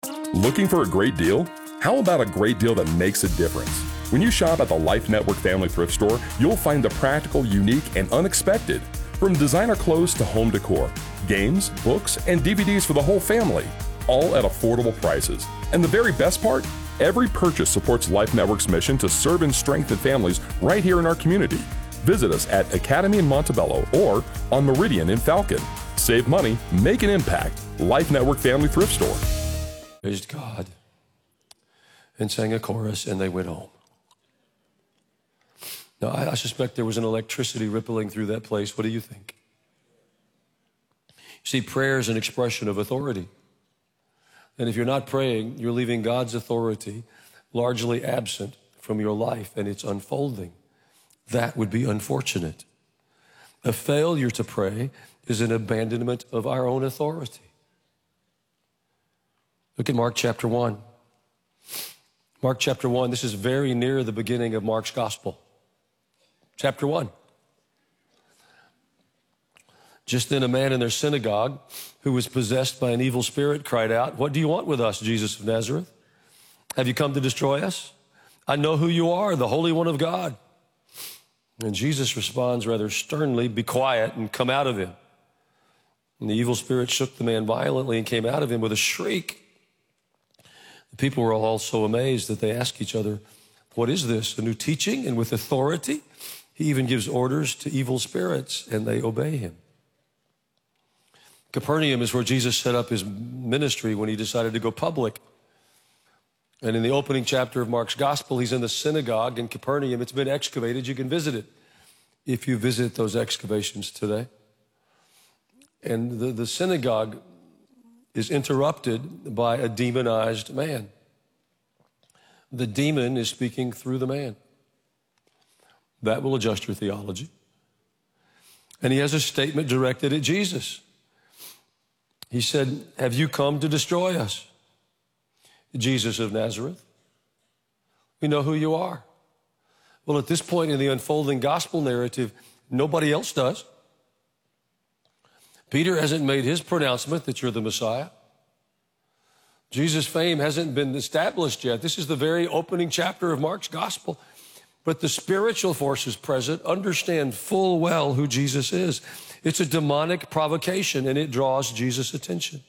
Looking for a great deal? How about a great deal that makes a difference? When you shop at the Life Network Family Thrift Store, you'll find the practical, unique, and unexpected. From designer clothes to home decor, games, books, and DVDs for the whole family, all at affordable prices. And the very best part? Every purchase supports Life Network's mission to serve and strengthen families right here in our community. Visit us at Academy in Montebello or on Meridian in Falcon. Save money, make an impact. Life Network Family Thrift Store. Praised God and sang a chorus, and they went home. Now, I suspect there was an electricity rippling through that place. What do you think? See, prayer is an expression of authority. And if you're not praying, you're leaving God's authority largely absent from your life, and it's unfolding. That would be unfortunate. A failure to pray is an abandonment of our own authority. Look at Mark chapter 1. Mark chapter 1, this is very near the beginning of Mark's gospel. Chapter 1. Just then a man in their synagogue who was possessed by an evil spirit cried out, "What do you want with us, Jesus of Nazareth? Have you come to destroy us? I know who you are, the Holy One of God." And Jesus responds rather sternly, "Be quiet and come out of him." And the evil spirit shook the man violently and came out of him with a shriek. The people were all so amazed that they asked each other, "What is this, a new teaching and with authority? He even gives orders to evil spirits, and they obey him." Capernaum is where Jesus set up his ministry when he decided to go public. And in the opening chapter of Mark's gospel, he's in the synagogue in Capernaum. It's been excavated. You can visit it if you visit those excavations today. And the synagogue is interrupted by a demonized man. The demon is speaking through the man. That will adjust your theology. And he has a statement directed at Jesus. He said, "Have you come to destroy us, Jesus of Nazareth? We know who you are." Well, at this point in the unfolding gospel narrative, nobody else does. Peter hasn't made his pronouncement that you're the Messiah. Jesus' fame hasn't been established yet. This is the very opening chapter of Mark's gospel. But the spiritual forces present understand full well who Jesus is. It's a demonic provocation, and it draws Jesus' attention.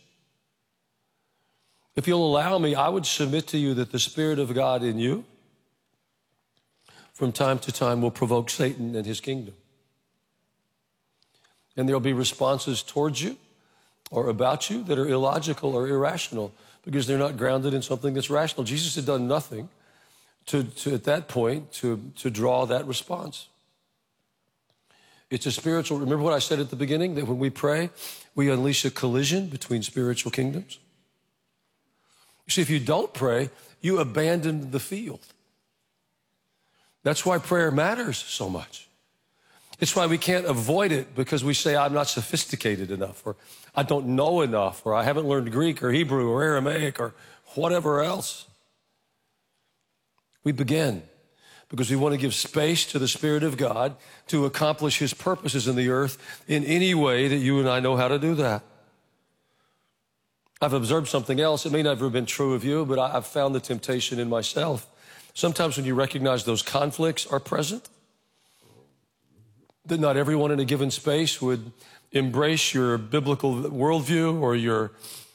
If you'll allow me, I would submit to you that the Spirit of God in you from time to time will provoke Satan and his kingdom. And there'll be responses towards you or about you that are illogical or irrational because they're not grounded in something that's rational. Jesus had done nothing to at that point, to draw that response. It's a spiritual, remember what I said at the beginning, that when we pray, we unleash a collision between spiritual kingdoms? You see, if you don't pray, you abandon the field. That's why prayer matters so much. It's why we can't avoid it because we say, "I'm not sophisticated enough," or "I don't know enough," or "I haven't learned Greek or Hebrew or Aramaic," or whatever else. We begin because we want to give space to the Spirit of God to accomplish his purposes in the earth in any way that you and I know how to do that. I've observed something else. It may not have been true of you, but I've found the temptation in myself. Sometimes when you recognize those conflicts are present, that not everyone in a given space would embrace your biblical worldview or your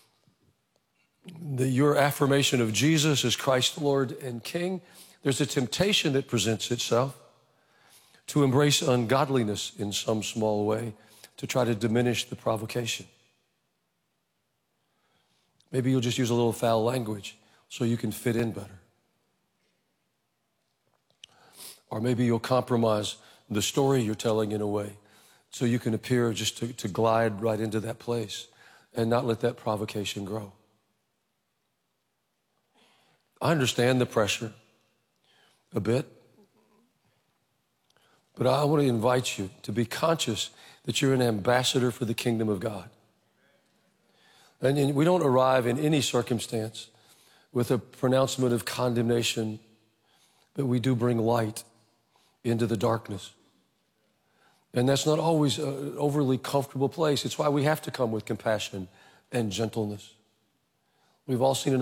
affirmation of Jesus as Christ, Lord and King. There's a temptation that presents itself to embrace ungodliness in some small way to try to diminish the provocation. Maybe you'll just use a little foul language so you can fit in better. Or maybe you'll compromise the story you're telling in a way so you can appear just to glide right into that place and not let that provocation grow. I understand the pressure a bit, but I want to invite you to be conscious that you're an ambassador for the kingdom of God. And we don't arrive in any circumstance with a pronouncement of condemnation, but we do bring light into the darkness. And that's not always an overly comfortable place. It's why we have to come with compassion and gentleness. We've all seen